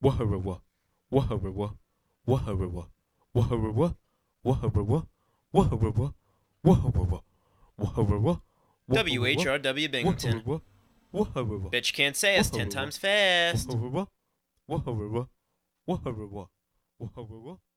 Waharawa, Waharawa, Waharawa, Waharawa, Waharawa, Waharawa, Waharawa, Waharawa, WHRW Binghamton. Waharawa, Bitch can't say us 10 times fast. Waharawa, Waharawa, Waharawa, Waharawa.